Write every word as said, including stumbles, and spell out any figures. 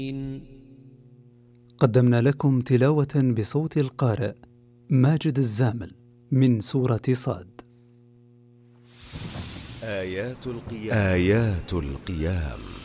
قدمنا لكم تلاوة بصوت القارئ ماجد الزامل من سورة صاد. آيات القيام, آيات القيام